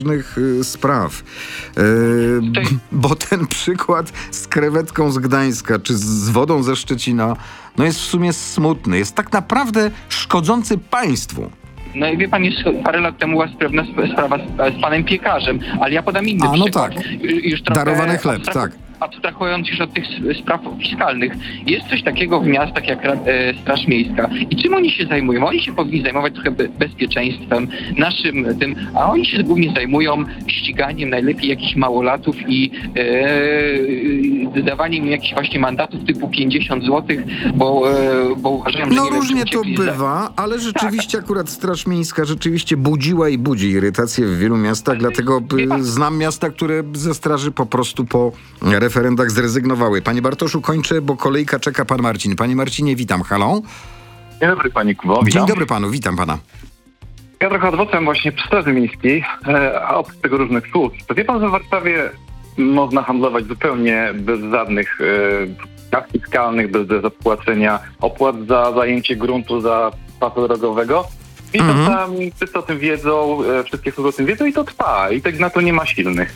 spraw. Bo ten przykład z krewetką z Gdańska, czy z wodą ze Szczecina, no jest w sumie smutny. Jest tak naprawdę szkodzący państwu. No i wie pan, jest parę lat temu była sprawa z panem piekarzem, ale ja podam inny przykład. Tak. Już trochę Darowany chleb, tak. Abstrahując już od tych spraw fiskalnych, jest coś takiego w miastach jak Straż Miejska. I czym oni się zajmują? Oni się powinni zajmować trochę bezpieczeństwem, naszym tym, a oni się głównie zajmują ściganiem najlepiej jakichś małolatów i wydawaniem im jakichś właśnie mandatów typu 50 zł, bo uważają, że no nie różnie wiem, to bywa, ale rzeczywiście akurat Straż Miejska rzeczywiście budziła i budzi irytację w wielu miastach, dlatego znam miasta, które ze straży po prostu po referendach zrezygnowały. Panie Bartoszu, kończę, bo kolejka czeka pan Marcin. Panie Marcinie, witam. Halo? Dzień dobry, panie Kubo. Witam. Dzień dobry panu, witam pana. Ja trochę adwokatem właśnie przy Straży Miejskiej, a oprócz tego różnych służb. To wie pan, że w Warszawie można handlować zupełnie bez żadnych kar fiskalnych, bez zapłacenia opłat za zajęcie gruntu, za pasu drogowego. I to tam wszyscy o tym wiedzą, wszystkie służby o tym wiedzą i to trwa. I tak na to nie ma silnych.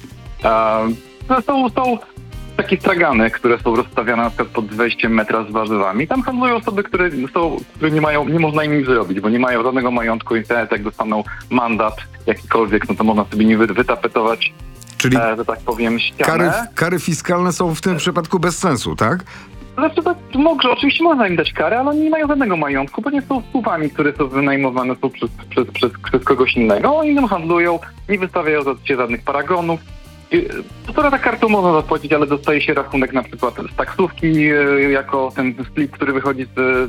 Są takie stragany, które są rozstawiane na przykład pod wejściem metra z warzywami. Tam handlują osoby, które nie można im nic zrobić, bo nie mają żadnego majątku i jak dostaną mandat jakikolwiek, no to można sobie nie wytapetować, czyli że tak powiem, ścianę. Kary fiskalne są w tym przypadku bez sensu, tak? Znaczy, oczywiście można im dać karę, ale oni nie mają żadnego majątku, bo nie są słupami, które są wynajmowane przez kogoś innego. Oni tym handlują, nie wystawiają się żadnych paragonów. Ta kartą można zapłacić, ale dostaje się rachunek na przykład z taksówki jako ten slip, który wychodzi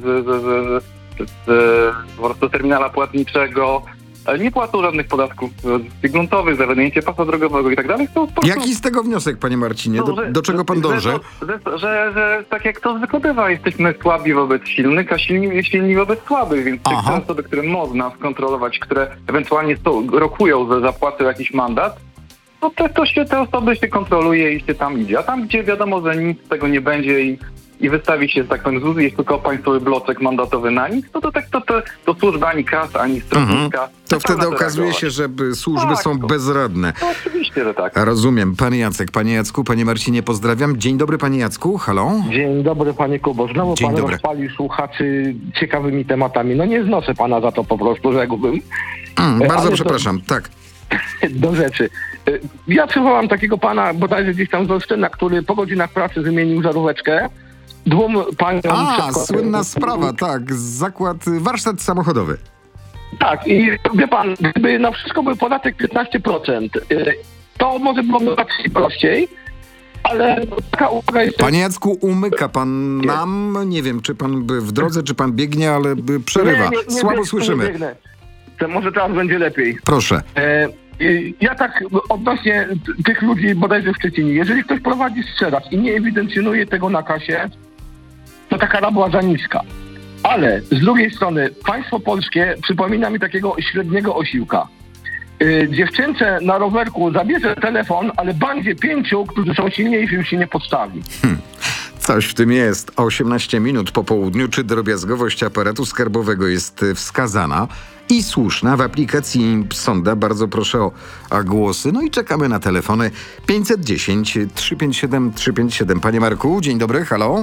z terminala płatniczego. Nie płacą żadnych podatków gruntowych, za wynajęcie pasa drogowego i tak dalej. Jaki z tego wniosek, panie Marcinie? Do czego pan dąży? Że tak jak to zwykle bywa, jesteśmy słabi wobec silnych, a silni wobec słabych, więc te osoby, które można skontrolować, które ewentualnie rokują, że zapłacą jakiś mandat, no te osoby się kontroluje i się tam idzie. A tam, gdzie wiadomo, że nic z tego nie będzie i wystawi się, tak powiem, jest tylko państwowy bloczek mandatowy na nic, to służba ani KAS, ani stronnicka. To wtedy okazuje się, że służby są bezradne. No oczywiście, że tak. Rozumiem. Pan Jacek, panie Jacku, panie Marcinie, pozdrawiam. Dzień dobry, panie Jacku. Halo? Dzień dobry, panie Kubo. Znowu Dzień pan dobry. rozpalił słuchaczy ciekawymi tematami. No nie znoszę pana za to po prostu, rzekłbym. Bardzo przepraszam, tak. Do rzeczy. Ja przywołam takiego pana, bodajże gdzieś tam z Olsztyna, który po godzinach pracy wymienił żaróweczkę. Dwóm paniom... Słynna sprawa, tak. Warsztat samochodowy. Tak, i wie pan, gdyby na wszystko był podatek 15%, to może byłoby łatwiej, prościej, ale taka uwaga jest... Panie Jacku, umyka pan nam, nie wiem, czy pan w drodze, czy pan biegnie, ale przerywa. Słabo słyszymy. To może teraz będzie lepiej. Proszę. Ja tak odnośnie tych ludzi bodajże w Szczecinie. Jeżeli ktoś prowadzi sprzedaż i nie ewidencjonuje tego na kasie, to ta kara była za niska. Ale z drugiej strony państwo polskie przypomina mi takiego średniego osiłka. Dziewczynce na rowerku zabierze telefon, ale bandzie 5, którzy są silniejsi, już się nie podstawi. Coś w tym jest. 18 minut po południu. Czy drobiazgowość aparatu skarbowego jest wskazana i słuszna? W aplikacji Sonda bardzo proszę o głosy. No i czekamy na telefony 510 357 357. Panie Marku, dzień dobry, halo?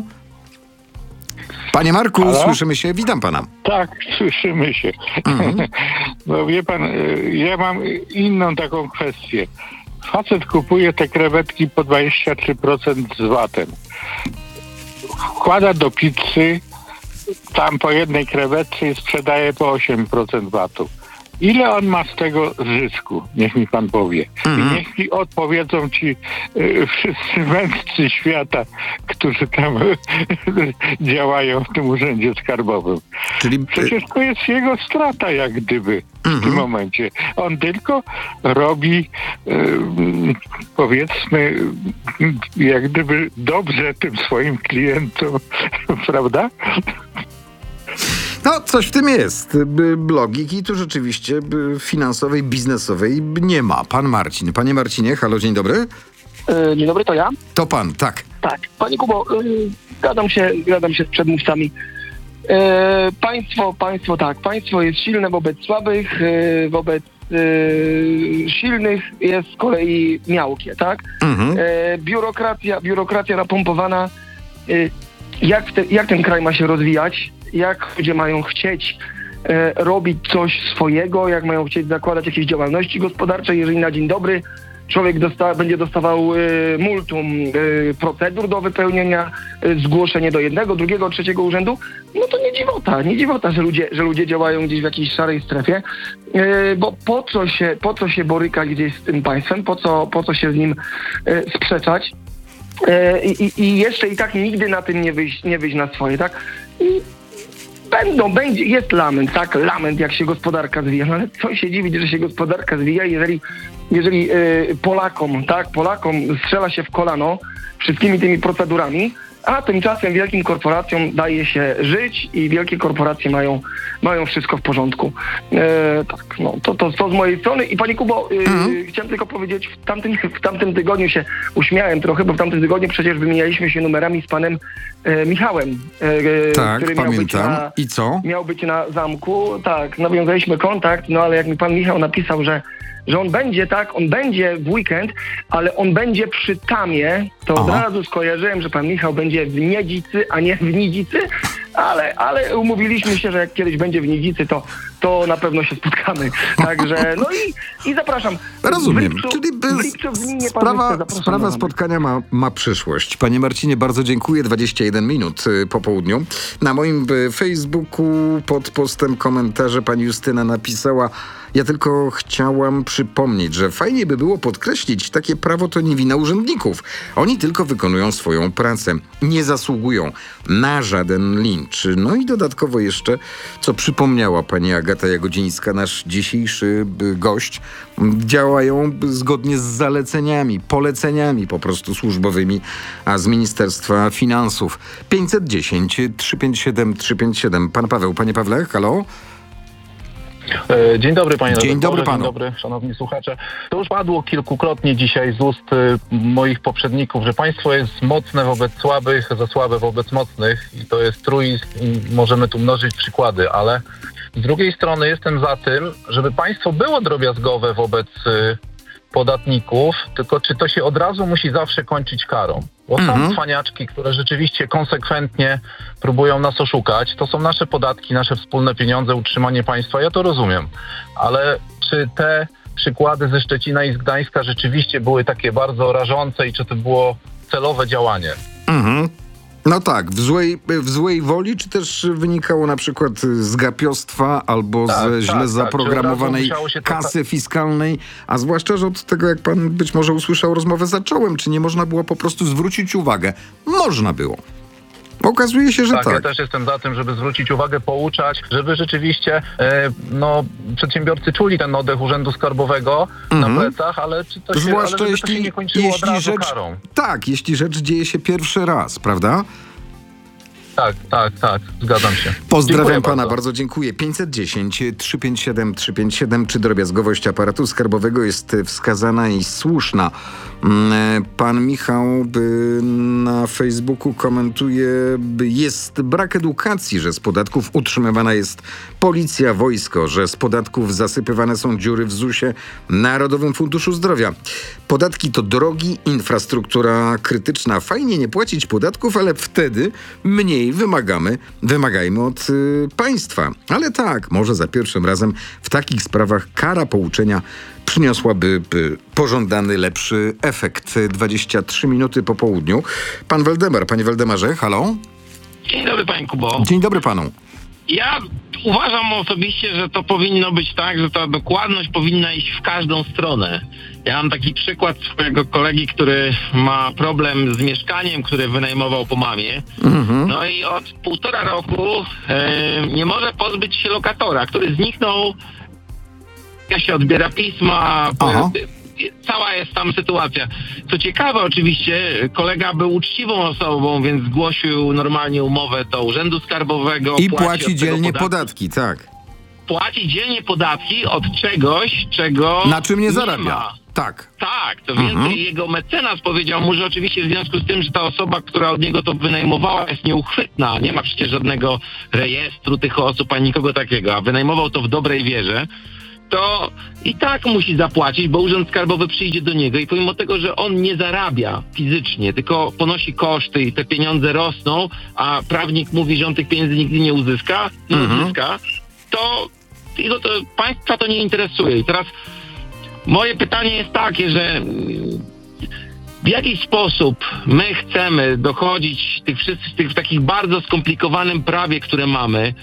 Panie Marku, halo? Słyszymy się, witam pana. Tak, słyszymy się. No wie pan, ja mam inną taką kwestię. Facet kupuje te krewetki po 23% z VAT-em. Wkłada do pizzy, tam po jednej krewetce i sprzedaje po 8% VAT-u. Ile on ma z tego zysku? Niech mi pan powie. I niech mi odpowiedzą ci wszyscy mędrcy świata, którzy tam działają w tym urzędzie skarbowym. Czyli... Przecież to jest jego strata jak gdyby w tym momencie. On tylko robi powiedzmy jak gdyby dobrze tym swoim klientom, prawda? No, coś w tym jest. Logiki tu rzeczywiście finansowej, biznesowej nie ma. Pan Marcin. Panie Marcinie, halo, dzień dobry. Dzień dobry, to ja? To pan, tak. Tak. Panie Kubo, zgadzam się z przedmówcami. Państwo jest silne wobec słabych, wobec silnych jest z kolei miałkie, tak? Mhm. Biurokracja napompowana. Jak ten kraj ma się rozwijać? Jak ludzie mają chcieć robić coś swojego? Jak mają chcieć zakładać jakieś działalności gospodarcze? Jeżeli na dzień dobry człowiek będzie dostawał multum procedur do wypełnienia, zgłoszenie do jednego, drugiego, trzeciego urzędu, no to nie dziwota, że ludzie działają gdzieś w jakiejś szarej strefie, bo po co się borykać gdzieś z tym państwem, po co się z nim sprzeczać i jeszcze i tak nigdy na tym nie wyjść na swoje, tak? Jest lament, tak? Lament, jak się gospodarka zwija, no ale co się dziwić, że się gospodarka zwija, jeżeli Polakom strzela się w kolano wszystkimi tymi procedurami, a tymczasem wielkim korporacjom daje się żyć i wielkie korporacje mają wszystko w porządku. Tak, no, to z mojej strony. I Panie Kubo, chciałem tylko powiedzieć, w tamtym tygodniu się uśmiałem trochę, bo w tamtym tygodniu przecież wymienialiśmy się numerami z panem Michałem, Tak, który pamiętam. I co? miał być na zamku. Tak, nawiązaliśmy kontakt, no ale jak mi pan Michał napisał, że on będzie w weekend, ale on będzie przy Tamie, to od razu skojarzyłem, że pan Michał będzie w Niedzicy, a nie w Nidzicy, ale umówiliśmy się, że jak kiedyś będzie w Nidzicy, to na pewno się spotkamy. Także, no i zapraszam. Rozumiem. Czyli w Gminie Sprawa spotkania ma przyszłość. Panie Marcinie, bardzo dziękuję. 21 minut po południu. Na moim Facebooku pod postem komentarze pani Justyna napisała: ja tylko chciałam przypomnieć, że fajnie by było podkreślić, takie prawo to nie wina urzędników. Oni tylko wykonują swoją pracę. Nie zasługują na żaden lincz. No i dodatkowo jeszcze, co przypomniała pani Agata Jagodzińska, nasz dzisiejszy gość, działają zgodnie z zaleceniami, poleceniami po prostu służbowymi, a z Ministerstwa Finansów. 510 357 357. Pan Paweł. Panie Pawle, halo? Dzień dobry panie Dzień dobry panu. Dzień dobry szanowni słuchacze. To już padło kilkukrotnie dzisiaj z ust moich poprzedników, że państwo jest mocne wobec słabych, za słabe wobec mocnych i to jest truizm i możemy tu mnożyć przykłady, ale z drugiej strony jestem za tym, żeby państwo było drobiazgowe wobec podatników, tylko czy to się od razu musi zawsze kończyć karą? Bo są cwaniaczki, które rzeczywiście konsekwentnie próbują nas oszukać. To są nasze podatki, nasze wspólne pieniądze, utrzymanie państwa. Ja to rozumiem. Ale czy te przykłady ze Szczecina i z Gdańska rzeczywiście były takie bardzo rażące i czy to było celowe działanie? No tak, w złej woli, czy też wynikało na przykład z gapiostwa albo ze źle zaprogramowanej kasy fiskalnej, a zwłaszcza, że od tego, jak pan być może usłyszał rozmowę zacząłem, czy nie można było po prostu zwrócić uwagę? Można było. Okazuje się, że tak. Ja też jestem za tym, żeby zwrócić uwagę, pouczać, żeby rzeczywiście przedsiębiorcy czuli ten oddech Urzędu Skarbowego na plecach, ale czy to się, zwłaszcza ale to się nie kończyło od razu karą. Tak, jeśli rzecz dzieje się pierwszy raz, prawda? Tak, zgadzam się. Pozdrawiam pana, bardzo dziękuję. 510 357 357. Czy drobiazgowość aparatu skarbowego jest wskazana i słuszna? Pan Michał na Facebooku komentuje: jest brak edukacji, że z podatków utrzymywana jest policja, wojsko, że z podatków zasypywane są dziury w ZUS-ie, Narodowym Funduszu Zdrowia. Podatki to drogi, infrastruktura krytyczna. Fajnie nie płacić podatków, ale wtedy mniej wymagajmy od państwa. Ale tak, może za pierwszym razem w takich sprawach kara pouczenia przyniosłaby pożądany, lepszy efekt. 23 minuty po południu. Pan Waldemar, panie Waldemarze, halo? Dzień dobry panie Kubo. Dzień dobry panu. Ja uważam osobiście, że to powinno być tak, że ta dokładność powinna iść w każdą stronę. Ja mam taki przykład swojego kolegi, który ma problem z mieszkaniem, które wynajmował po mamie. No i od 1,5 roku nie może pozbyć się lokatora, który zniknął. Ja się odbiera pisma, cała jest tam sytuacja. Co ciekawe, oczywiście kolega był uczciwą osobą, więc zgłosił normalnie umowę do Urzędu Skarbowego. I płaci dzielnie podatki, tak. Płaci dzielnie podatki od czegoś, czego na czym nie zarabia. Ma. Tak. Tak, to więcej jego mecenas powiedział mu, że oczywiście w związku z tym, że ta osoba, która od niego to wynajmowała, jest nieuchwytna. Nie ma przecież żadnego rejestru tych osób, ani nikogo takiego, a wynajmował to w dobrej wierze. to i tak musi zapłacić, bo Urząd Skarbowy przyjdzie do niego i pomimo tego, że on nie zarabia fizycznie, tylko ponosi koszty i te pieniądze rosną, a prawnik mówi, że on tych pieniędzy nigdy nie uzyska, to państwa to nie interesuje. I teraz moje pytanie jest takie, że w jaki sposób my chcemy dochodzić tych w takich bardzo skomplikowanym prawie, które mamy,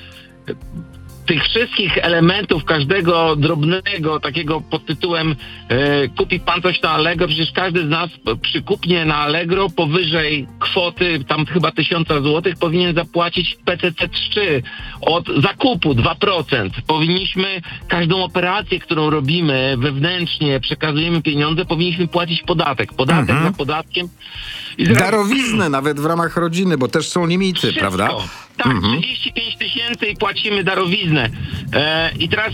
tych wszystkich elementów, każdego drobnego, takiego pod tytułem kupi pan coś na Allegro, przecież każdy z nas przykupnie na Allegro powyżej kwoty, tam chyba 1000 zł, powinien zapłacić PCC3 od zakupu 2%. Powinniśmy każdą operację, którą robimy wewnętrznie, przekazujemy pieniądze, powinniśmy płacić podatek. Podatek za podatkiem. Darowiznę nawet w ramach rodziny, bo też są limity, wszystko. prawda? Tak, 35 000 i płacimy darowiznę. I teraz,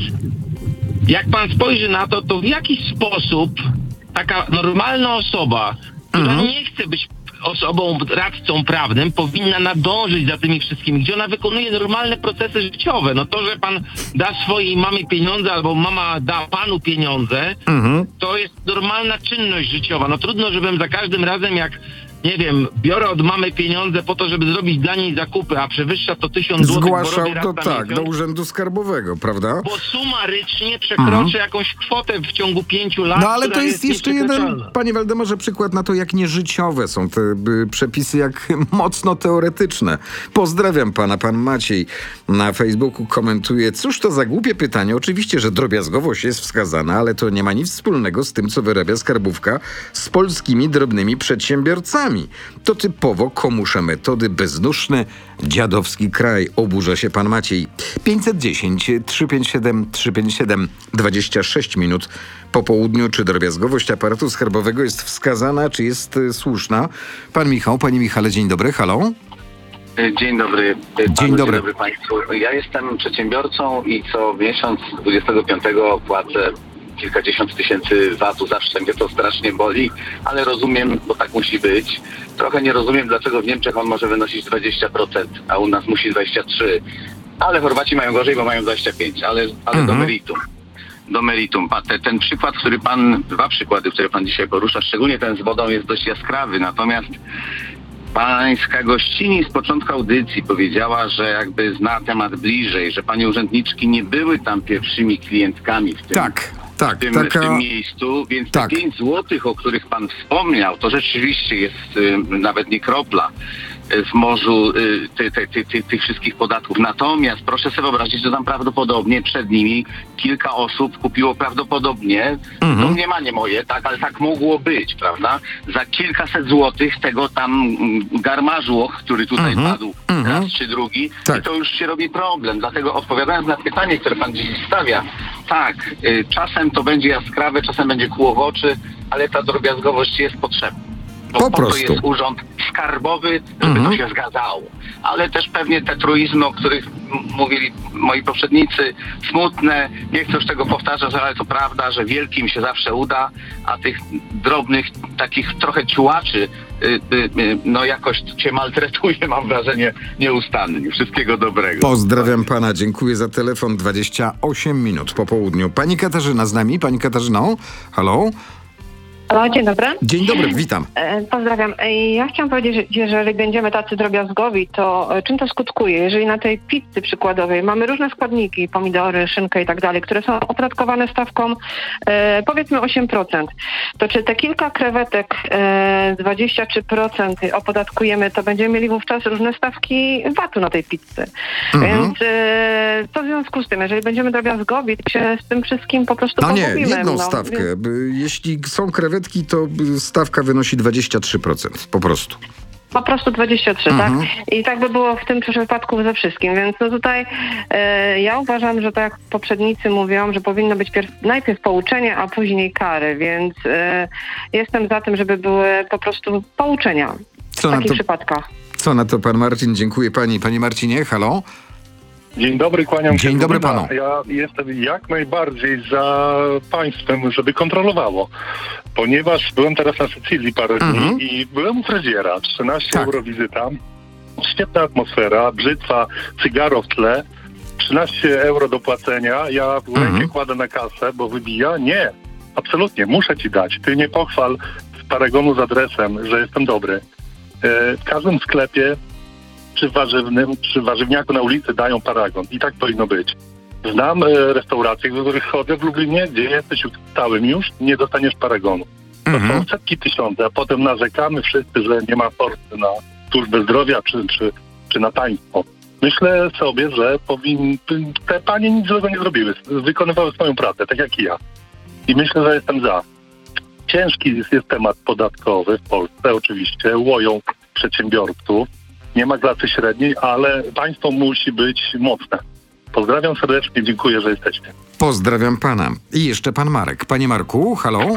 jak pan spojrzy na to, to w jaki sposób taka normalna osoba, która nie chce być osobą, radcą prawnym, powinna nadążyć za tymi wszystkimi, gdzie ona wykonuje normalne procesy życiowe. No to, że pan da swojej mamie pieniądze albo mama da panu pieniądze, to jest normalna czynność życiowa. No trudno, żebym za każdym razem, jak nie wiem, biorę od mamy pieniądze po to, żeby zrobić dla niej zakupy, a przewyższa to 1000 zł, Zgłaszał to tak, do Urzędu Skarbowego, prawda? Bo sumarycznie przekroczy jakąś kwotę w ciągu 5 lat. No ale to jest jeszcze jeden, nieprzekroczalna. panie Waldemarze, przykład na to, jak nieżyciowe są te przepisy, jak mocno teoretyczne. Pozdrawiam pana. Pan Maciej na Facebooku komentuje: cóż to za głupie pytanie. Oczywiście, że drobiazgowość jest wskazana, ale to nie ma nic wspólnego z tym, co wyrabia skarbówka z polskimi drobnymi przedsiębiorcami. To typowo komusze metody, bezduszny, dziadowski kraj. Oburza się pan Maciej. 510 357 357 26 minut po południu. Czy drobiazgowość aparatu skarbowego jest wskazana, czy jest słuszna? Pan Michał, panie Michale, dzień dobry, halo? Dzień dobry. Dzień dobry Państwu. Ja jestem przedsiębiorcą i co miesiąc 25 płacę kilkadziesiąt tysięcy VAT-u. Zawsze mnie to strasznie boli, ale rozumiem, bo tak musi być. Trochę nie rozumiem, dlaczego w Niemczech on może wynosić 20%, a u nas musi 23%. Ale Chorwaci mają gorzej, bo mają 25%, ale do meritum. Ten przykład, dwa przykłady, które pan dzisiaj porusza, szczególnie ten z wodą, jest dość jaskrawy. Natomiast pańska gościni z początku audycji powiedziała, że jakby zna temat bliżej, że panie urzędniczki nie były tam pierwszymi klientkami w tym miejscu, więc te 5 złotych, o których pan wspomniał, to rzeczywiście jest nawet nie kropla w morzu tych wszystkich podatków. Natomiast proszę sobie wyobrazić, że tam prawdopodobnie przed nimi kilka osób kupiło prawdopodobnie, domniemanie moje, tak, ale tak mogło być, prawda? Za kilkaset złotych tego tam garmażu, który tutaj padł raz czy drugi, to już się robi problem. Dlatego odpowiadając na pytanie, które pan dziś stawia, tak, czasem to będzie jaskrawe, czasem będzie kłuło w oczy, ale ta drobiazgowość jest potrzebna. Po to jest Urząd Skarbowy, żeby to się zgadzało. Ale też pewnie te truizmy, o których mówili moi poprzednicy, smutne, nie chcę już tego powtarzać, ale to prawda, że wielkim się zawsze uda, a tych drobnych, takich trochę ciułaczy, no jakoś cię maltretuje, mam wrażenie, nieustannie. Wszystkiego dobrego. Pozdrawiam pana, dziękuję za telefon. 28 minut po południu. Pani Katarzyna z nami. Pani Katarzyno, halo? Halo, dzień dobry. Dzień dobry, witam. Pozdrawiam. Ja chciałam powiedzieć, że jeżeli będziemy tacy drobiazgowi, to czym to skutkuje? Jeżeli na tej pizzy przykładowej mamy różne składniki, pomidory, szynkę i tak dalej, które są opodatkowane stawką powiedzmy 8%, to czy te kilka krewetek 23% opodatkujemy, to będziemy mieli wówczas różne stawki VAT-u na tej pizzy. Więc co w związku z tym, jeżeli będziemy drobiazgowi, to się z tym wszystkim po prostu pogubimy. Jedną stawkę. Jeśli są krewetki, to stawka wynosi 23%, po prostu. Po prostu 23, tak? I tak by było w tym przypadku ze wszystkim, więc no tutaj ja uważam, że tak jak poprzednicy mówią, że powinno być najpierw pouczenie, a później kary, więc jestem za tym, żeby były po prostu pouczenia w takich przypadkach. Co na to pan Marcin? Dziękuję pani. Panie Marcinie, halo? Dzień dobry, kłaniam się. Dzień dobry panu. Ja jestem jak najbardziej za państwem, żeby kontrolowało. Ponieważ byłem teraz na Sycylii parę dni i byłem u fryzjera. 13 euro wizyta. Świetna atmosfera, brzytwa, cygaro w tle. 13 euro do płacenia, ja rękę kładę na kasę, bo wybija? Nie, absolutnie, muszę ci dać. Ty nie pochwal z paragonu z adresem, że jestem dobry. W każdym sklepie, czy warzywnym, czy warzywniaku na ulicy dają paragon i tak powinno być. Znam restauracje, do których chodzę w Lublinie, gdzie jesteś stałym już, nie dostaniesz paragonu. To są setki tysięcy, a potem narzekamy wszyscy, że nie ma forsy na służbę zdrowia czy na państwo. Myślę sobie, że te panie nic złego nie zrobiły. Wykonywały swoją pracę, tak jak i ja. I myślę, że jestem za. Ciężki jest temat podatkowy w Polsce, oczywiście. Łoją przedsiębiorców. Nie ma klasy średniej, ale państwo musi być mocne. Pozdrawiam serdecznie, dziękuję, że jesteście. Pozdrawiam pana. I jeszcze pan Marek. Panie Marku, halo?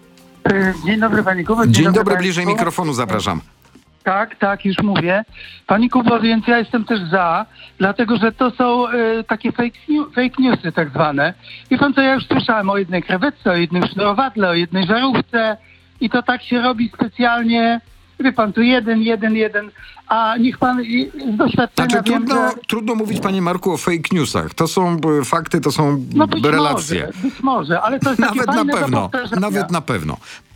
Dzień dobry, pani Kubo. Dzień dobry, bliżej mikrofonu zapraszam. Tak, już mówię. Pani Kubo, więc ja jestem też za, dlatego że to są takie fake newsy tak zwane. I pan co, ja już słyszałem o jednej krewetce, o jednym sznurowadle, o jednej żarówce i to tak się robi specjalnie. Wie pan, tu jeden, a niech pan z doświadczenia Znaczy wiem, trudno mówić, panie Marku, o fake newsach. To są fakty, to są relacje. Być może, ale to jest takie fajne do powtarzania. Nawet na pewno.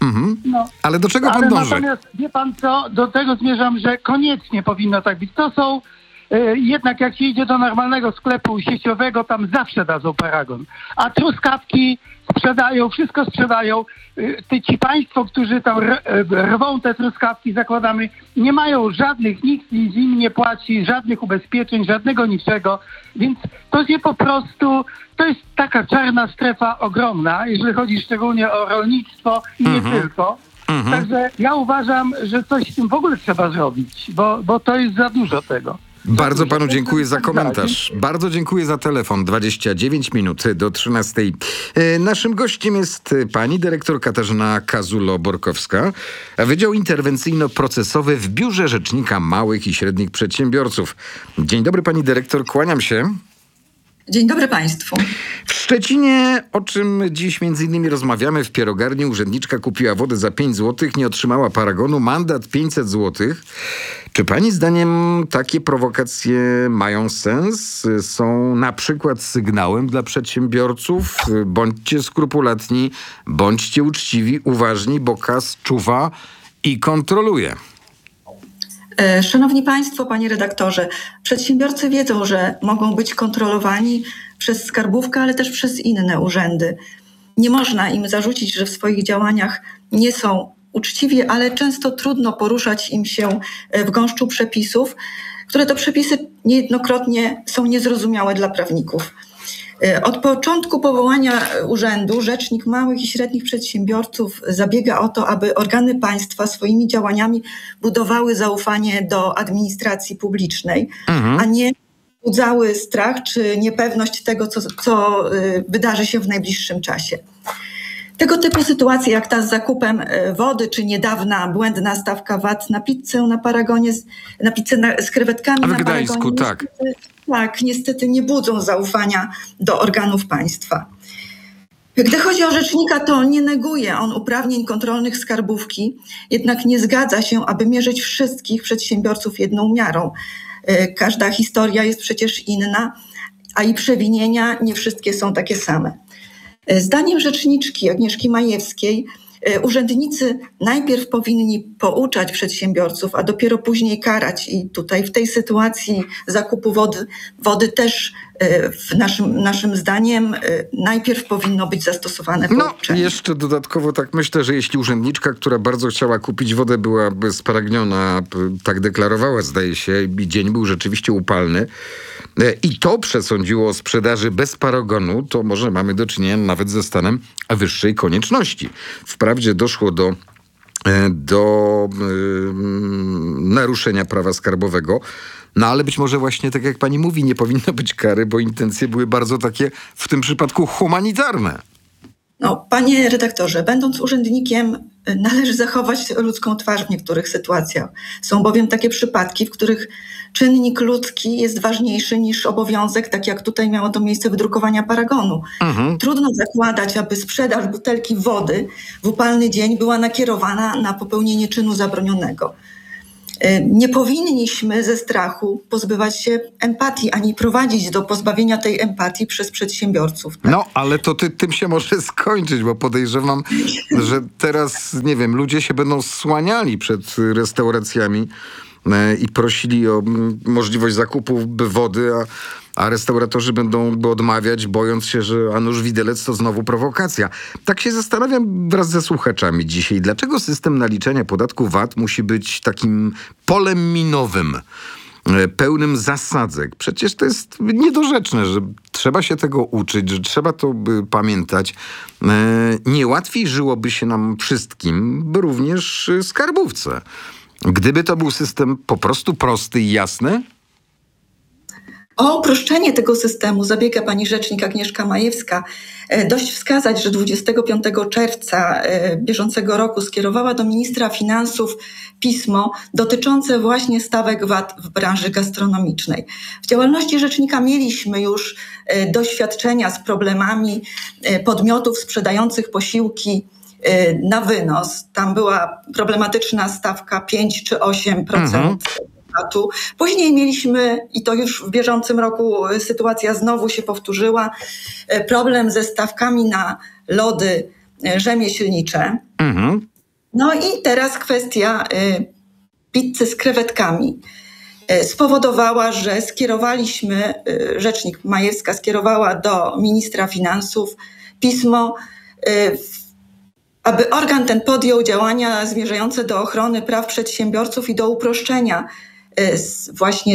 Ale do czego pan dąży? Natomiast wie pan co, do tego zmierzam, że koniecznie powinno tak być. To są jednak jak się idzie do normalnego sklepu sieciowego, tam zawsze dadzą paragon. A truskawki sprzedają, wszystko sprzedają. Ci państwo, którzy tam rwą te truskawki, zakładamy, nie mają żadnych, nikt im nie płaci, żadnych ubezpieczeń, żadnego niczego. Więc to jest po prostu, to jest taka czarna strefa ogromna, jeżeli chodzi szczególnie o rolnictwo i nie tylko. Także ja uważam, że coś z tym w ogóle trzeba zrobić, bo to jest za dużo tego. Bardzo panu dziękuję za komentarz. Bardzo dziękuję za telefon. 29 minut do 13. Naszym gościem jest pani dyrektor Katarzyna Kazulo-Borkowska, Wydział Interwencyjno-Procesowy w Biurze Rzecznika Małych i Średnich Przedsiębiorców. Dzień dobry pani dyrektor, kłaniam się. Dzień dobry państwu. W Szczecinie, o czym dziś między innymi rozmawiamy, w Pierogarni urzędniczka kupiła wodę za 5 zł, nie otrzymała paragonu, mandat 500 zł. Czy pani zdaniem takie prowokacje mają sens? Są na przykład sygnałem dla przedsiębiorców? Bądźcie skrupulatni, bądźcie uczciwi, uważni, bo KAS czuwa i kontroluje. Szanowni Państwo, panie redaktorze, przedsiębiorcy wiedzą, że mogą być kontrolowani przez skarbówkę, ale też przez inne urzędy. Nie można im zarzucić, że w swoich działaniach nie są uczciwi, ale często trudno poruszać im się w gąszczu przepisów, które to przepisy niejednokrotnie są niezrozumiałe dla prawników. Od początku powołania urzędu Rzecznik Małych i Średnich Przedsiębiorców zabiega o to, aby organy państwa swoimi działaniami budowały zaufanie do administracji publicznej, a nie budzały strach czy niepewność tego, co wydarzy się w najbliższym czasie. Tego typu sytuacje jak ta z zakupem wody, czy niedawna błędna stawka VAT na pizzę na paragonie, na pizzę z krewetkami na paragonie, niestety nie budzą zaufania do organów państwa. Gdy chodzi o rzecznika, to nie neguje on uprawnień kontrolnych skarbówki, jednak nie zgadza się, aby mierzyć wszystkich przedsiębiorców jedną miarą. Każda historia jest przecież inna, a i przewinienia nie wszystkie są takie same. Zdaniem rzeczniczki Agnieszki Majewskiej urzędnicy najpierw powinni pouczać przedsiębiorców, a dopiero później karać. I tutaj w tej sytuacji zakupu wody też naszym zdaniem najpierw powinno być zastosowane pouczenie. Jeszcze dodatkowo tak myślę, że jeśli urzędniczka, która bardzo chciała kupić wodę, byłaby spragniona, tak deklarowała, zdaje się, i dzień był rzeczywiście upalny, i to przesądziło o sprzedaży bez paragonu, to może mamy do czynienia nawet ze stanem wyższej konieczności. Wprawdzie doszło do naruszenia prawa skarbowego, ale być może właśnie tak jak pani mówi, nie powinno być kary, bo intencje były bardzo takie w tym przypadku humanitarne. Panie redaktorze, będąc urzędnikiem, należy zachować ludzką twarz w niektórych sytuacjach. Są bowiem takie przypadki, w których czynnik ludzki jest ważniejszy niż obowiązek, tak jak tutaj miało to miejsce wydrukowania paragonu. Trudno zakładać, aby sprzedaż butelki wody w upalny dzień była nakierowana na popełnienie czynu zabronionego. Nie powinniśmy ze strachu pozbywać się empatii, ani prowadzić do pozbawienia tej empatii przez przedsiębiorców. Tak? No, ale to tym się może skończyć, bo podejrzewam, że teraz, nie wiem, ludzie się będą słaniali przed restauracjami i prosili o możliwość zakupu wody, a restauratorzy będą odmawiać, bojąc się, że a nuż widelec to znowu prowokacja. Tak się zastanawiam wraz ze słuchaczami dzisiaj, dlaczego system naliczania podatku VAT musi być takim polem minowym, pełnym zasadzek. Przecież to jest niedorzeczne, że trzeba się tego uczyć, że trzeba to pamiętać. Nie łatwiej żyłoby się nam wszystkim, również skarbówce. Gdyby to był system po prostu prosty i jasny? O uproszczenie tego systemu zabiega pani rzecznik Agnieszka Majewska. Dość wskazać, że 25 czerwca bieżącego roku skierowała do ministra finansów pismo dotyczące właśnie stawek VAT w branży gastronomicznej. W działalności rzecznika mieliśmy już doświadczenia z problemami podmiotów sprzedających posiłki na wynos. Tam była problematyczna stawka 5 czy 8%. Później mieliśmy, i to już w bieżącym roku sytuacja znowu się powtórzyła, problem ze stawkami na lody rzemieślnicze. No i teraz kwestia pizzy z krewetkami spowodowała, że rzecznik Majewska skierowała do ministra finansów pismo, aby organ ten podjął działania zmierzające do ochrony praw przedsiębiorców i do uproszczenia właśnie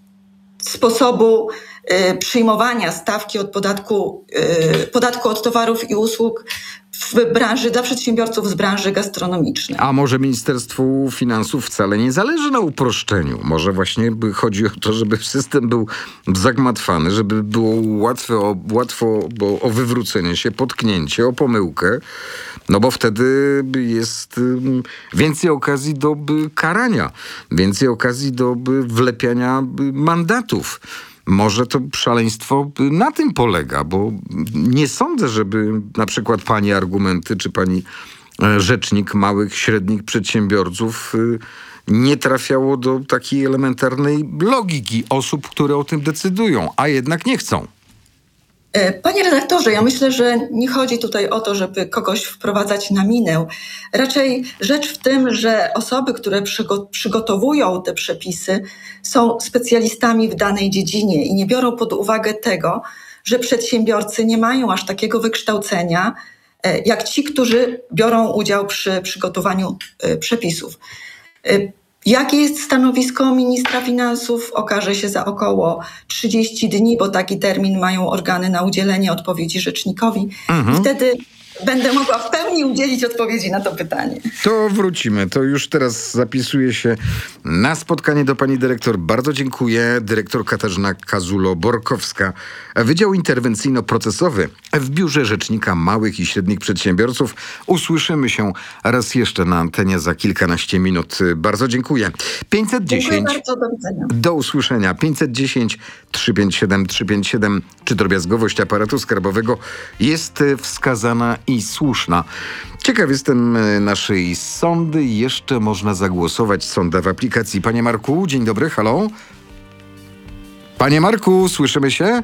sposobu przyjmowania stawki od podatku od towarów i usług w branży, dla przedsiębiorców z branży gastronomicznej. A może Ministerstwu Finansów wcale nie zależy na uproszczeniu? Może właśnie chodzi o to, żeby system był zagmatwany, żeby było łatwo o wywrócenie się, potknięcie, o pomyłkę, no bo wtedy jest więcej okazji do karania, więcej okazji do wlepiania mandatów. Może to szaleństwo na tym polega, bo nie sądzę, żeby na przykład pani argumenty czy pani rzecznik małych, średnich przedsiębiorców nie trafiało do takiej elementarnej logiki osób, które o tym decydują, a jednak nie chcą. Panie redaktorze, ja myślę, że nie chodzi tutaj o to, żeby kogoś wprowadzać na minę. Raczej rzecz w tym, że osoby, które przygotowują te przepisy, są specjalistami w danej dziedzinie i nie biorą pod uwagę tego, że przedsiębiorcy nie mają aż takiego wykształcenia, jak ci, którzy biorą udział przy przygotowaniu przepisów. Jakie jest stanowisko ministra finansów? Okaże się za około 30 dni, bo taki termin mają organy na udzielenie odpowiedzi rzecznikowi. I wtedy będę mogła w pełni udzielić odpowiedzi na to pytanie. To wrócimy. To już teraz zapisuję się na spotkanie do pani dyrektor. Bardzo dziękuję. Dyrektor Katarzyna Kazulo-Borkowska, Wydział Interwencyjno-Procesowy w Biurze Rzecznika Małych i Średnich Przedsiębiorców. Usłyszymy się raz jeszcze na antenie za kilkanaście minut. Bardzo dziękuję. 510. Dziękuję bardzo, do widzenia. Do usłyszenia. 510 357 357 czy drobiazgowość aparatu skarbowego jest wskazana i słuszna. Ciekaw jestem naszej sondy. Jeszcze można zagłosować. Sonda w aplikacji. Panie Marku, dzień dobry, halo? Panie Marku, słyszymy się?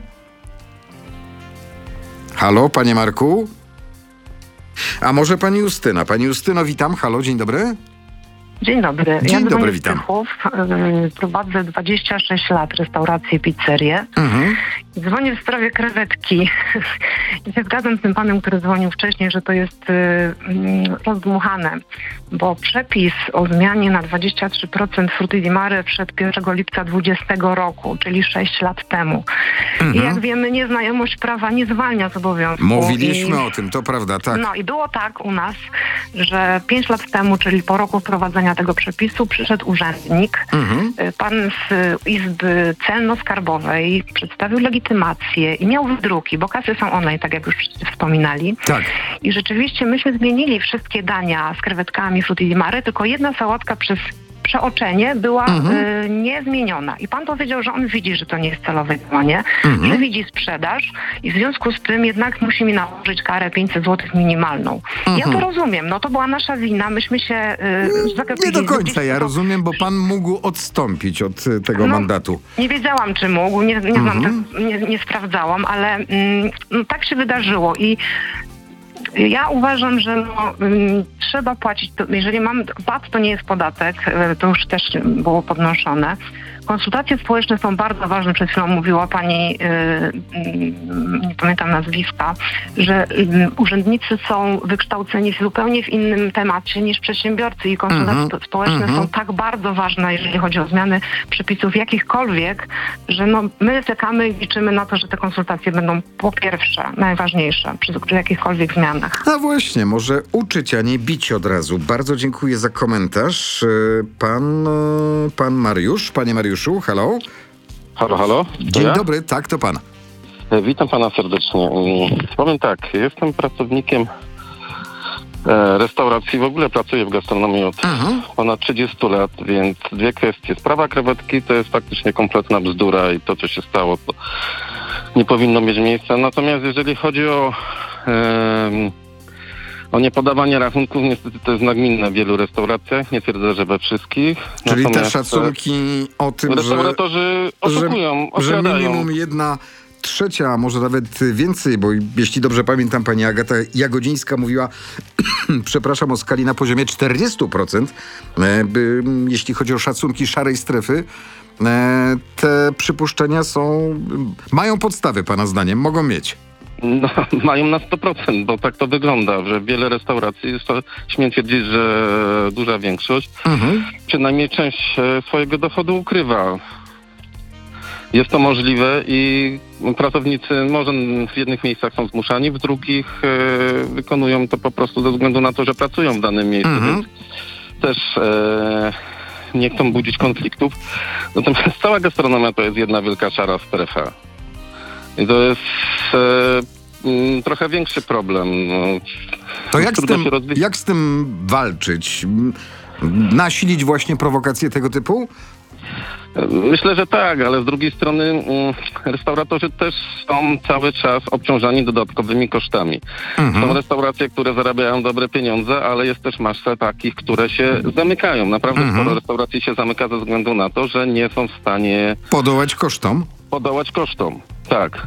Halo, panie Marku? A może pani Justyna? Pani Justyno, witam. Halo, dzień dobry. Dzień dobry. Dzień dobry, witam. Prowadzę 26 lat restaurację i pizzerię. Dzwonię w sprawie krewetki. I się zgadzam z tym panem, który dzwonił wcześniej, że to jest rozdmuchane, bo przepis o zmianie na 23% Frutti di Mare wszedł 1 lipca 2020 roku, czyli 6 lat temu. I jak wiemy, nieznajomość prawa nie zwalnia z obowiązku. Mówiliśmy o tym, to prawda, tak. No i było tak u nas, że 5 lat temu, czyli po roku wprowadzenia tego przepisu, przyszedł urzędnik, pan z Izby Celno-Skarbowej, przedstawił legitymację i miał wydruki, bo kasy są online, tak jak już wspominali. Tak. I rzeczywiście myśmy zmienili wszystkie dania z krewetkami Frutti di Mare, tylko jedna sałatka przeoczenie była niezmieniona. I pan powiedział, że on widzi, że to nie jest celowe działanie, że widzi sprzedaż i w związku z tym jednak musi mi nałożyć karę 500 zł minimalną. Ja to rozumiem, no to była nasza wina, myśmy się zagapili. Nie do końca ja rozumiem, bo pan mógł odstąpić od tego mandatu. Nie wiedziałam, czy mógł, nie znam, nie sprawdzałam, ale tak się wydarzyło i ja uważam, że trzeba płacić, jeżeli VAT to nie jest podatek, to już też było podnoszone. Konsultacje społeczne są bardzo ważne, przed chwilą mówiła pani, nie pamiętam nazwiska, że urzędnicy są wykształceni zupełnie w innym temacie niż przedsiębiorcy i konsultacje społeczne są tak bardzo ważne, jeżeli chodzi o zmiany przepisów jakichkolwiek, że my czekamy i liczymy na to, że te konsultacje będą po pierwsze najważniejsze przy jakichkolwiek zmianach. No właśnie, może uczyć, a nie bić od razu. Bardzo dziękuję za komentarz. Pan Mariusz, panie Mariuszu, halo? Halo? Dzień dobry, tak, to pan. Witam pana serdecznie. Powiem tak, jestem pracownikiem restauracji, w ogóle pracuję w gastronomii od ponad 30 lat, więc dwie kwestie. Sprawa krewetki to jest faktycznie kompletna bzdura i to, co się stało, to nie powinno mieć miejsca. Natomiast jeżeli chodzi o niepodawanie rachunków, niestety to jest nagminne w wielu restauracjach, nie twierdzę, że we wszystkich. Czyli natomiast te szacunki o tym, restauratorzy oszukują, że okradają. minimum 1/3, a może nawet więcej, bo jeśli dobrze pamiętam, pani Agata Jagodzińska mówiła, przepraszam, o skali na poziomie 40%, jeśli chodzi o szacunki szarej strefy. Te przypuszczenia mają podstawy, pana zdaniem, mogą mieć. No, mają na 100%, bo tak to wygląda, że wiele restauracji, śmiem twierdzić, że duża większość, przynajmniej część swojego dochodu ukrywa. Jest to możliwe i pracownicy może w jednych miejscach są zmuszani, w drugich wykonują to po prostu ze względu na to, że pracują w danym miejscu, więc też nie chcą budzić konfliktów. Natomiast cała gastronomia to jest jedna wielka szara strefa. I to jest trochę większy problem. To jak z tym walczyć? Nasilić właśnie prowokacje tego typu? Myślę, że tak, ale z drugiej strony restauratorzy też są cały czas obciążani dodatkowymi kosztami. Są restauracje, które zarabiają dobre pieniądze, ale jest też masa takich, które się zamykają. Naprawdę sporo restauracji się zamyka ze względu na to, że nie są w stanie podołać kosztom. Tak.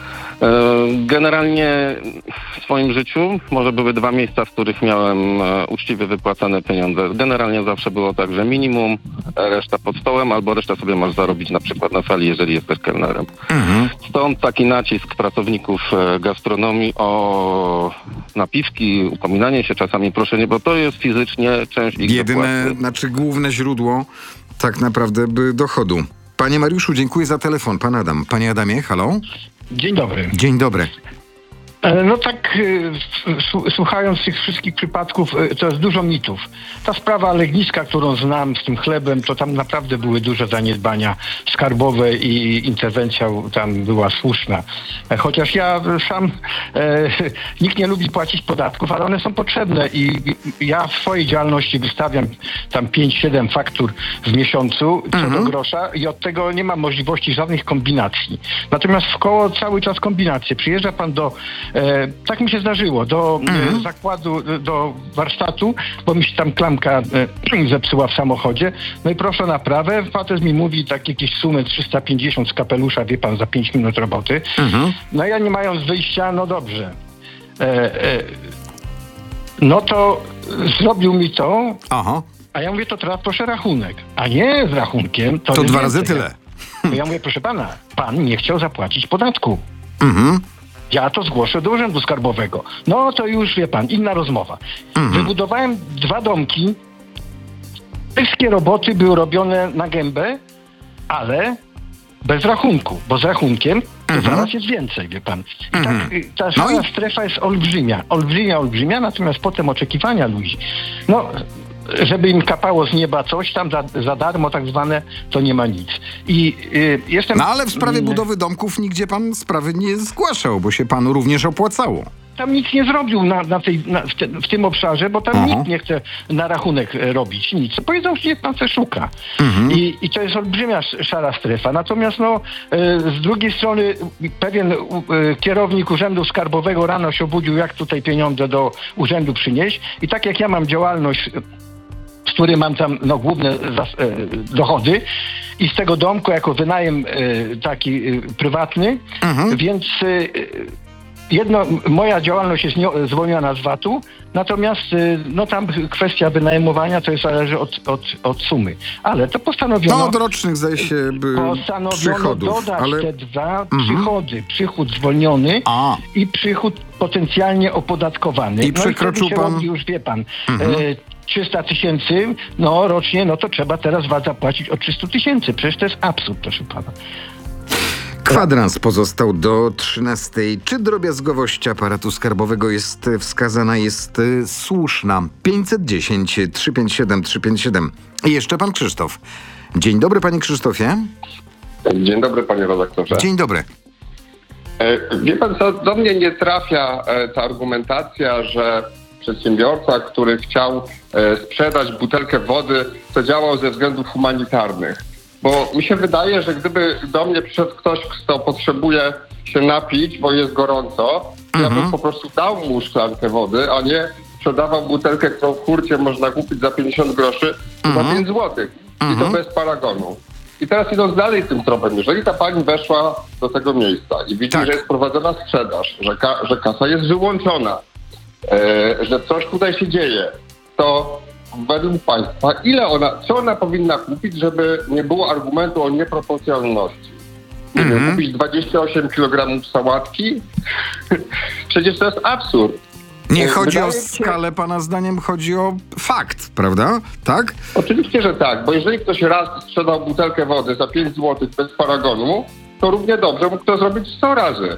Generalnie w swoim życiu może były 2 miejsca, w których miałem uczciwie wypłacane pieniądze. Generalnie zawsze było tak, że minimum, reszta pod stołem, albo resztę sobie masz zarobić na przykład na sali, jeżeli jesteś kelnerem. Stąd taki nacisk pracowników gastronomii o napiwki, upominanie się, czasami proszenie, bo to jest fizycznie część ich dopłaty. Główne źródło tak naprawdę dochodu. Panie Mariuszu, dziękuję za telefon. Pan Adam. Panie Adamie, halo? Dzień dobry. Dzień dobry. No tak, słuchając tych wszystkich przypadków, to jest dużo mitów. Ta sprawa Legniska, którą znam z tym chlebem, to tam naprawdę były duże zaniedbania skarbowe i interwencja tam była słuszna. Chociaż ja sam, nikt nie lubi płacić podatków, ale one są potrzebne i ja w swojej działalności wystawiam tam 5-7 faktur w miesiącu co do grosza i od tego nie ma możliwości żadnych kombinacji. Natomiast w koło cały czas kombinacje. Przyjeżdża pan tak mi się zdarzyło, do zakładu, do warsztatu, bo mi się tam klamka zepsuła w samochodzie. No i proszę o naprawę. Facet mi mówi tak jakieś sumy 350 z kapelusza, wie pan, za 5 minut roboty. No ja nie mając wyjścia, no dobrze. No to zrobił mi to, a ja mówię, to teraz proszę rachunek. A nie z rachunkiem. To 2 razy tyle. Ja mówię, proszę pana, pan nie chciał zapłacić podatku. Ja to zgłoszę do Urzędu Skarbowego. No to już, wie pan, inna rozmowa. Wybudowałem 2 domki. Wszystkie roboty były robione na gębę, ale bez rachunku, bo z rachunkiem to zaraz jest więcej, wie pan. I tak, ta szara strefa jest olbrzymia, natomiast potem oczekiwania ludzi, no, żeby im kapało z nieba coś tam za darmo tak zwane, to nie ma nic. I jestem... No ale w sprawie budowy domków nigdzie pan sprawy nie zgłaszał, bo się panu również opłacało. tam nic nie zrobił w tym obszarze, bo tam nikt nie chce na rachunek robić nic. Powiedzą, że niech pan se szuka. I to jest olbrzymia szara strefa. Natomiast z drugiej strony pewien kierownik Urzędu Skarbowego rano się obudził, jak tutaj pieniądze do urzędu przynieść. I tak jak ja mam działalność, z której mam tam główne dochody i z tego domku jako wynajem taki prywatny, więc moja działalność jest zwolniona z VAT-u, natomiast tam kwestia wynajmowania to zależy od sumy. Ale to postanowiono... od rocznych zdaje się przychodów. Dodać te dwa przychody. Przychód zwolniony i przychód potencjalnie opodatkowany. I przekroczył pan... Robi, już wie pan... 300 tysięcy rocznie, to trzeba teraz VAT zapłacić o 300 tysięcy. Przecież to jest absurd, proszę pana. Kwadrans pozostał do 13. Czy drobiazgowość aparatu skarbowego jest wskazana, jest słuszna? 510 357 357. I jeszcze pan Krzysztof. Dzień dobry, panie Krzysztofie. Dzień dobry, panie redaktorze. Dzień dobry. Wie pan co, do mnie nie trafia ta argumentacja, że przedsiębiorca, który chciał sprzedać butelkę wody, to działał ze względów humanitarnych. Bo mi się wydaje, że gdyby do mnie przyszedł ktoś, kto potrzebuje się napić, bo jest gorąco, to ja bym po prostu dał mu szklankę wody, a nie sprzedawał butelkę, którą w hurcie można kupić za 50 groszy, za 5 złotych. I to bez paragonu. I teraz idąc dalej tym tropem, jeżeli ta pani weszła do tego miejsca i widzi, że jest prowadzona sprzedaż, że kasa jest wyłączona, że coś tutaj się dzieje, to według państwa, co ona powinna kupić, żeby nie było argumentu o nieproporcjonalności? Nie wiem, kupić 28 kg sałatki? Przecież to jest absurd. Nie chodzi o skalę, pana zdaniem, chodzi o fakt, prawda? Tak? Oczywiście, że tak, bo jeżeli ktoś raz sprzedał butelkę wody za 5 zł bez paragonu, to równie dobrze mógł to zrobić 100 razy.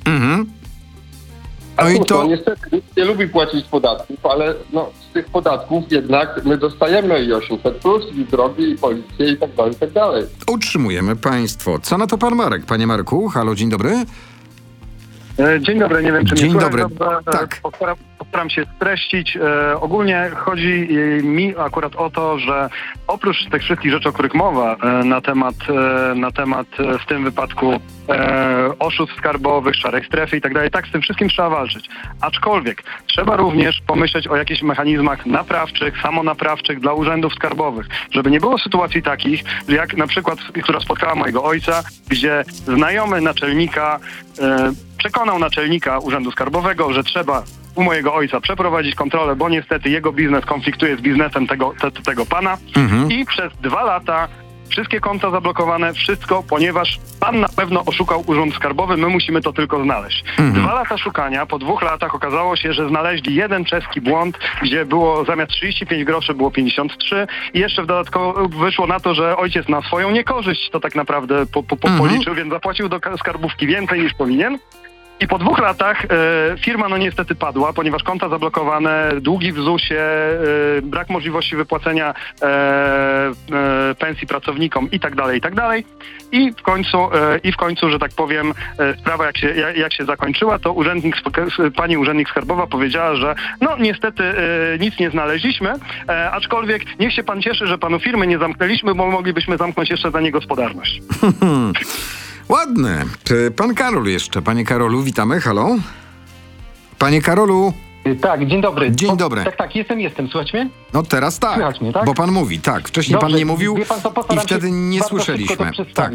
A to niestety nikt nie lubi płacić podatków, ale z tych podatków jednak my dostajemy i 800+, i drogi, i policję, i tak dalej, i tak dalej. Utrzymujemy państwo. Co na to pan Marek? Panie Marku, halo, dzień dobry. Dzień dobry, nie wiem, czy dzień mnie dobry. Tak. Postaram się streścić. Ogólnie chodzi mi akurat o to, że oprócz tych wszystkich rzeczy, o których mowa na temat w tym wypadku oszustw skarbowych, szarej strefy i tak dalej, tak, z tym wszystkim trzeba walczyć. Aczkolwiek trzeba również pomyśleć o jakichś mechanizmach naprawczych, samonaprawczych dla urzędów skarbowych, żeby nie było sytuacji takich, jak na przykład, która spotkała mojego ojca, gdzie znajomy naczelnika przekonał naczelnika Urzędu Skarbowego, że trzeba u mojego ojca przeprowadzić kontrolę, bo niestety jego biznes konfliktuje z biznesem tego pana i przez 2 lata wszystkie konta zablokowane, wszystko, ponieważ pan na pewno oszukał Urząd Skarbowy, my musimy to tylko znaleźć. 2 lata szukania, po 2 latach okazało się, że znaleźli jeden czeski błąd, gdzie było zamiast 35 groszy było 53 i jeszcze w dodatku wyszło na to, że ojciec na swoją niekorzyść to tak naprawdę policzył, więc zapłacił do skarbówki więcej niż powinien. I po 2 latach firma niestety padła, ponieważ konta zablokowane, długi w ZUS-ie, brak możliwości wypłacenia pensji pracownikom i tak dalej. I w końcu, że tak powiem, sprawa jak się zakończyła, to pani urzędnik skarbowa powiedziała, że niestety nic nie znaleźliśmy, aczkolwiek niech się pan cieszy, że panu firmy nie zamknęliśmy, bo moglibyśmy zamknąć jeszcze za niegospodarność. Ładne. Pan Karol jeszcze. Panie Karolu, witamy. Halo? Panie Karolu? Tak, dzień dobry. Dzień dobry. Tak, jestem. Słuchać mnie? Teraz tak. Słychać mnie, tak? Bo pan mówi, tak. Wcześniej Dobrze, pan nie mówił wie pan, i wtedy nie słyszeliśmy. Tak.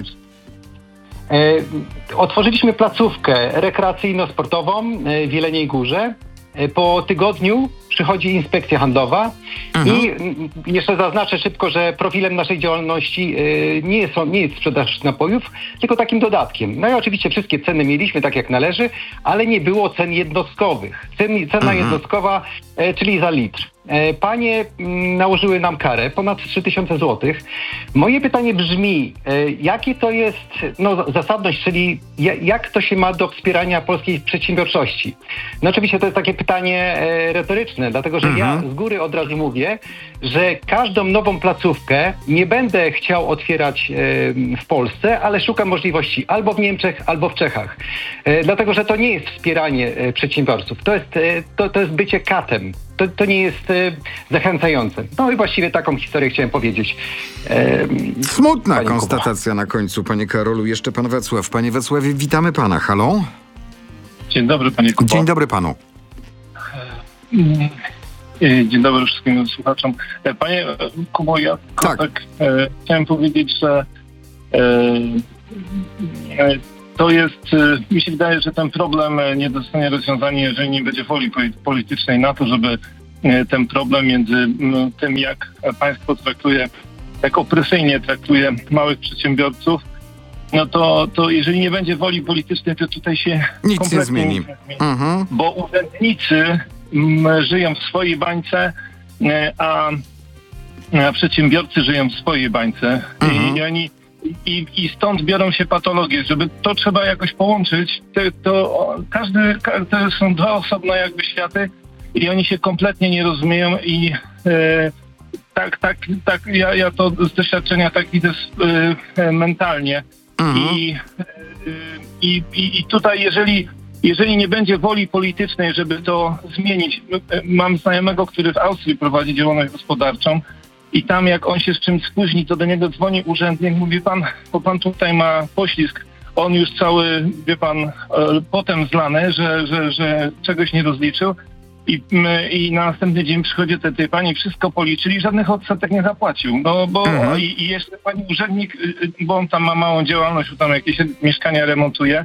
Otworzyliśmy placówkę rekreacyjno-sportową w Jeleniej Górze. Po tygodniu przychodzi inspekcja handlowa i jeszcze zaznaczę szybko, że profilem naszej działalności nie jest sprzedaż napojów, tylko takim dodatkiem. No i oczywiście wszystkie ceny mieliśmy tak jak należy, ale nie było cen jednostkowych. Cena jednostkowa, czyli za litr. panie nałożyły nam karę, ponad 3000 złotych. Moje pytanie brzmi, jakie to jest zasadność, czyli jak to się ma do wspierania polskiej przedsiębiorczości? No oczywiście to jest takie pytanie retoryczne, dlatego że ja z góry od razu mówię, że każdą nową placówkę nie będę chciał otwierać w Polsce, ale szukam możliwości albo w Niemczech, albo w Czechach. Dlatego, że to nie jest wspieranie przedsiębiorców. To jest bycie katem. To nie jest zachęcające. No i właściwie taką historię chciałem powiedzieć. Smutna konstatacja na końcu, panie Karolu. Jeszcze pan Wacław. Panie Wacławie, witamy pana. Halo? Dzień dobry, panie Kubo. Dzień dobry panu. Dzień dobry wszystkim słuchaczom. Panie Kubo, ja chciałem powiedzieć, że to jest, mi się wydaje, że ten problem nie dostanie rozwiązania, jeżeli nie będzie woli politycznej na to, żeby ten problem między tym, jak państwo traktuje, jak opresyjnie traktuje małych przedsiębiorców, no to jeżeli nie będzie woli politycznej, to tutaj się nic nie zmieni. Bo urzędnicy żyją w swojej bańce, a przedsiębiorcy żyją w swojej bańce. I stąd biorą się patologie. Żeby to trzeba jakoś połączyć, to są dwa osobne jakby światy i oni się kompletnie nie rozumieją i ja to z doświadczenia tak widzę mentalnie. I tutaj jeżeli nie będzie woli politycznej, żeby to zmienić, mam znajomego, który w Austrii prowadzi działalność gospodarczą i tam jak on się z czymś spóźni, to do niego dzwoni urzędnik, mówi pan, bo pan tutaj ma poślizg, on już cały, wie pan, potem zlany, że czegoś nie rozliczył i na następny dzień przychodzi tej pani, wszystko policzyli, żadnych odsetek nie zapłacił. I jeszcze pani urzędnik, bo on tam ma małą działalność, tam jakieś mieszkania remontuje,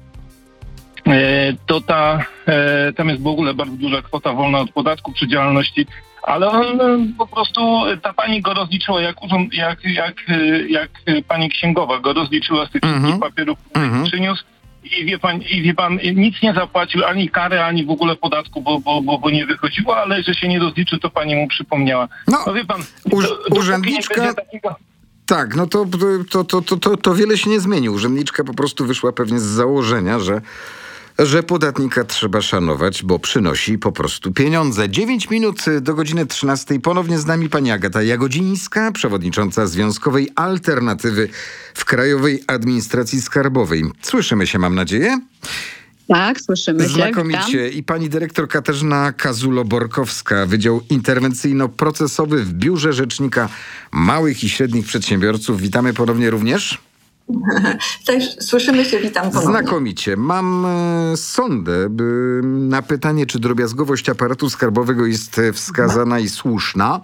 to tam jest w ogóle bardzo duża kwota wolna od podatku przy działalności, ale on po prostu, ta pani go rozliczyła jak pani księgowa go rozliczyła z tych wszystkich papierów, które przyniósł i wie pan, nic nie zapłacił, ani kary, ani w ogóle podatku, bo nie wychodziło, ale że się nie rozliczył, to pani mu przypomniała. No wie pan, urzędniczka... Tak, no to wiele się nie zmieni. Urzędniczka po prostu wyszła pewnie z założenia, że podatnika trzeba szanować, bo przynosi po prostu pieniądze. 9 minut do godziny 13. Ponownie z nami pani Agata Jagodzińska, przewodnicząca Związkowej Alternatywy w Krajowej Administracji Skarbowej. Słyszymy się, mam nadzieję? Tak, słyszymy się. Znakomicie. Witam. I pani dyrektor Katarzyna Kazulo-Borkowska, Wydział Interwencyjno-Procesowy w Biurze Rzecznika Małych i Średnich Przedsiębiorców. Witamy ponownie również. Też słyszymy się, witam ponownie. Znakomicie. Mam sondę na pytanie, czy drobiazgowość aparatu skarbowego jest wskazana i słuszna.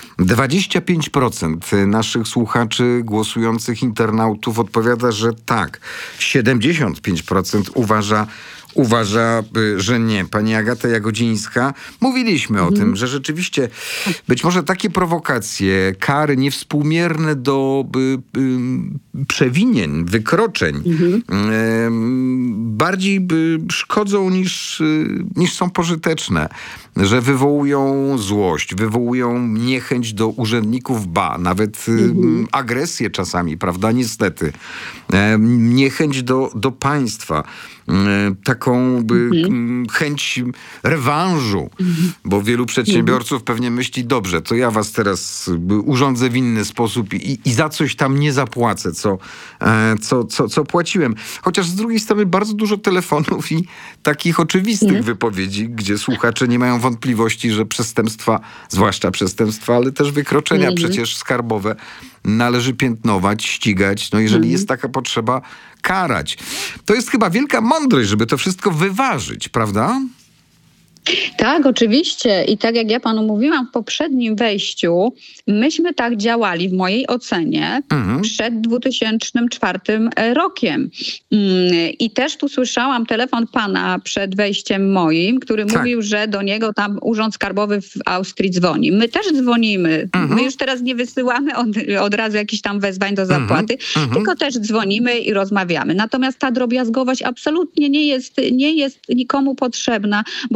25% naszych słuchaczy, głosujących internautów odpowiada, że tak. 75% uważa, że nie. Pani Agata Jagodzińska, mówiliśmy o tym, że rzeczywiście być może takie prowokacje, kary niewspółmierne do przewinień, wykroczeń bardziej szkodzą niż są pożyteczne, że wywołują złość, wywołują niechęć do urzędników, nawet agresję czasami, prawda, niestety. Niechęć do państwa. Taką chęć rewanżu, bo wielu przedsiębiorców pewnie myśli, dobrze, to ja was teraz urządzę w inny sposób i za coś tam nie zapłacę, co płaciłem. Chociaż z drugiej strony bardzo dużo telefonów i takich oczywistych wypowiedzi, gdzie słuchacze nie mają wątpliwości, że przestępstwa, zwłaszcza przestępstwa, ale też wykroczenia przecież skarbowe należy piętnować, ścigać, jeżeli jest taka potrzeba, karać. To jest chyba wielka mądrość, żeby to wszystko wyważyć, prawda? Tak, oczywiście. I tak jak ja panu mówiłam w poprzednim wejściu, myśmy tak działali w mojej ocenie przed 2004 rokiem. I też tu słyszałam telefon pana przed wejściem moim, który mówił, że do niego tam Urząd Skarbowy w Austrii dzwoni. My też dzwonimy. My już teraz nie wysyłamy od razu jakichś tam wezwań do zapłaty, tylko też dzwonimy i rozmawiamy. Natomiast ta drobiazgowość absolutnie nie jest nikomu potrzebna, bo ona szkodzi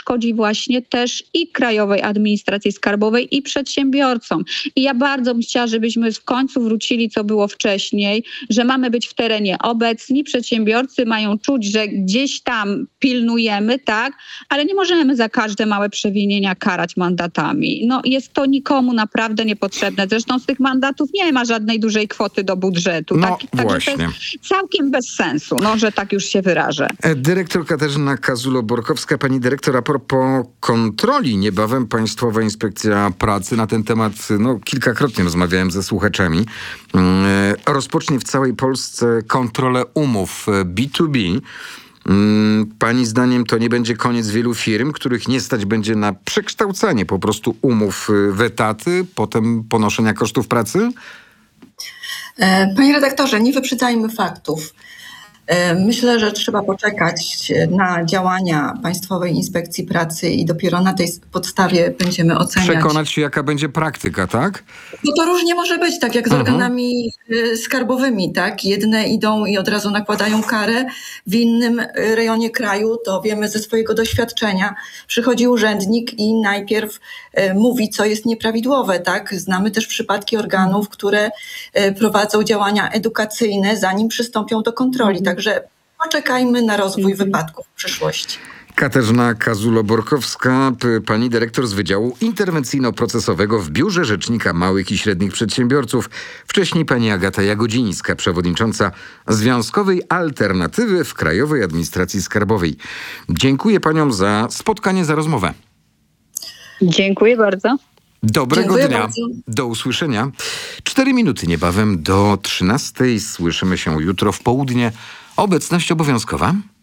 szkodzi właśnie też i Krajowej Administracji Skarbowej, i przedsiębiorcom. I ja bardzo bym chciała, żebyśmy w końcu wrócili, co było wcześniej, że mamy być w terenie obecni, przedsiębiorcy mają czuć, że gdzieś tam pilnujemy, tak, ale nie możemy za każde małe przewinienia karać mandatami. No jest to nikomu naprawdę niepotrzebne. Zresztą z tych mandatów nie ma żadnej dużej kwoty do budżetu. No Także to jest całkiem bez sensu, no, że tak już się wyrażę. Dyrektor Katarzyna Kazulo-Borkowska. Pani dyrektor, a propos kontroli, niebawem Państwowa Inspekcja Pracy, na ten temat kilkakrotnie rozmawiałem ze słuchaczami, rozpocznie w całej Polsce kontrolę umów B2B. Pani zdaniem to nie będzie koniec wielu firm, których nie stać będzie na przekształcanie po prostu umów w etaty, potem ponoszenia kosztów pracy? Panie redaktorze, nie wyprzedzajmy faktów. Myślę, że trzeba poczekać na działania Państwowej Inspekcji Pracy i dopiero na tej podstawie będziemy oceniać. Przekonać się, jaka będzie praktyka, tak? No to różnie może być, tak jak z organami skarbowymi, tak? Jedne idą i od razu nakładają karę. W innym rejonie kraju, to wiemy ze swojego doświadczenia, przychodzi urzędnik i najpierw mówi, co jest nieprawidłowe, tak? Znamy też przypadki organów, które prowadzą działania edukacyjne, zanim przystąpią do kontroli. Także poczekajmy na rozwój wypadków w przyszłości. Katarzyna Kazulo-Borkowska, pani dyrektor z Wydziału Interwencyjno-Procesowego w Biurze Rzecznika Małych i Średnich Przedsiębiorców. Wcześniej pani Agata Jagodzińska, przewodnicząca Związkowej Alternatywy w Krajowej Administracji Skarbowej. Dziękuję paniom za spotkanie, za rozmowę. Dziękuję bardzo. Dobrego dnia. Bardzo. Do usłyszenia. 4 minuty niebawem do 13:00. Słyszymy się jutro w południe. Obecność obowiązkowa.